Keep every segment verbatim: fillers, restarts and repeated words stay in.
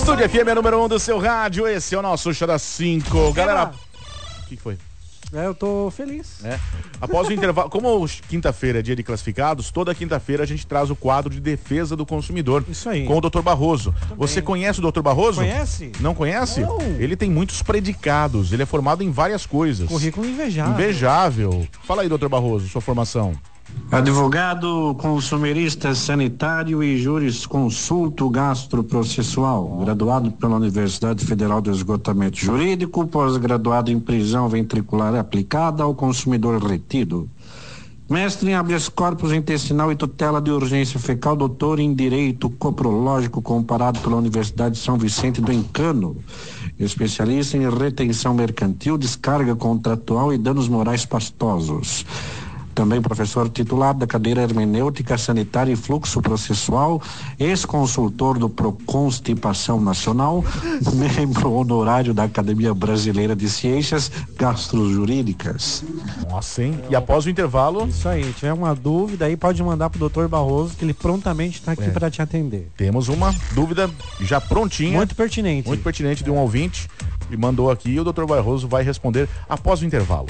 Estúdio F M número um do seu rádio, esse é o nosso Show das cinco. Galera, o que foi? É, eu tô feliz. É. Após o intervalo, como quinta-feira é dia de classificados, toda quinta-feira a gente traz o quadro de defesa do consumidor. Isso aí. Com o doutor Barroso. Também. Você conhece o doutor Barroso? Conhece? Não conhece? Não. Ele tem muitos predicados, ele é formado em várias coisas. Currículo invejável. Invejável. Fala aí, doutor Barroso, sua formação. Advogado, consumerista sanitário e jurisconsulto gastroprocessual, graduado pela Universidade Federal do Esgotamento Jurídico, pós-graduado em prisão ventricular aplicada ao consumidor retido. Mestre em habeas corpus intestinal e tutela de urgência fecal, doutor em direito coprológico comparado pela Universidade de São Vicente do Encano, especialista em retenção mercantil, descarga contratual e danos morais pastosos. Também professor titular da cadeira Hermenêutica Sanitária e Fluxo Processual, ex-consultor do Proconstipação Nacional, membro honorário da Academia Brasileira de Ciências Gastrojurídicas. Nossa, hein? E após o intervalo... Isso aí, se tiver uma dúvida aí, pode mandar pro doutor Barroso, que ele prontamente está aqui É. para te atender. Temos uma dúvida já prontinha. Muito pertinente. Muito pertinente de um ouvinte. E mandou aqui e o doutor Barroso vai responder após o intervalo.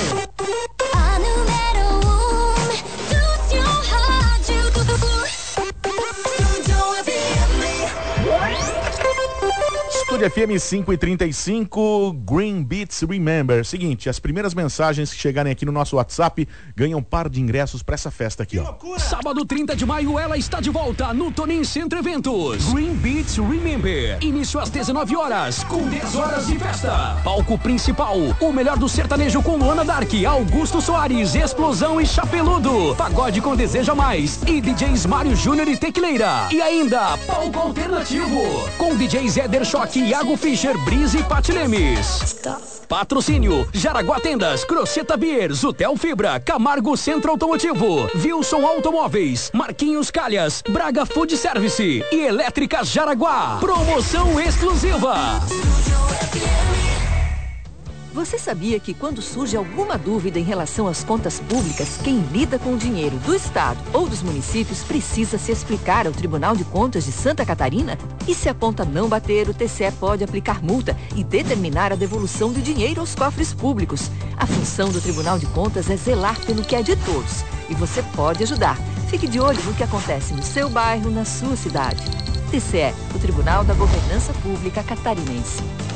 Estúdio F M cinco e trinta e cinco, Green Beats Remember. Seguinte, as primeiras mensagens que chegarem aqui no nosso WhatsApp ganham um par de ingressos pra essa festa aqui, ó. Sábado trinta de maio, ela está de volta no Tonin Centro Eventos. Green Beats Remember. Início às dezenove horas, com dez horas de festa. Palco principal, o melhor do sertanejo com Luana Dark, Augusto Soares, Explosão e Chapeludo. Pagode com Deseja Mais e D Js Mário Júnior e Tequileira. E ainda, palco alternativo, com D Js Éder Choque, Iago Fischer, Brise e Pati Lemes. Patrocínio, Jaraguá Tendas, Crosseta Beer, Zutel Fibra, Camargo Centro Automotivo, Wilson Automóveis, Marquinhos Calhas, Braga Food Service e Elétrica Jaraguá. Promoção exclusiva. Você sabia que quando surge alguma dúvida em relação às contas públicas, quem lida com o dinheiro do Estado ou dos municípios precisa se explicar ao Tribunal de Contas de Santa Catarina? E se a conta não bater, o T C E pode aplicar multa e determinar a devolução do dinheiro aos cofres públicos. A função do Tribunal de Contas é zelar pelo que é de todos. E você pode ajudar. Fique de olho no que acontece no seu bairro, na sua cidade. T C E, o Tribunal da Governança Pública Catarinense.